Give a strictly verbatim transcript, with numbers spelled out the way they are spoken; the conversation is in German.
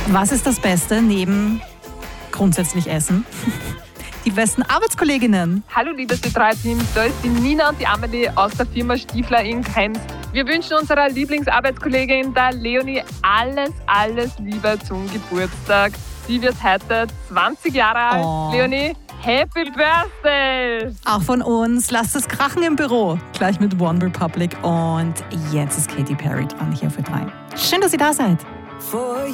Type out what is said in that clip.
Was ist das Beste neben grundsätzlich Essen? Die besten Arbeitskolleginnen. Hallo liebes T drei Team, da ist die Nina und die Amelie aus der Firma Stiefler in Krems. Wir wünschen unserer Lieblingsarbeitskollegin, der Leonie, alles, alles Liebe zum Geburtstag. Sie wird heute zwanzig Jahre alt. Oh. Leonie, Happy Birthday! Auch von uns. Lasst es krachen im Büro. Gleich mit One Republic. Und jetzt ist Katy Perry dran hier für drei. Schön, dass ihr da seid. For